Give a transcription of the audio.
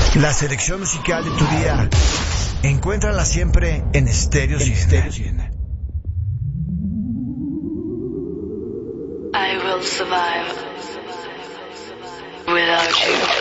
La selección musical de tu día, encuéntrala siempre en Stereo 100. I will survive without you.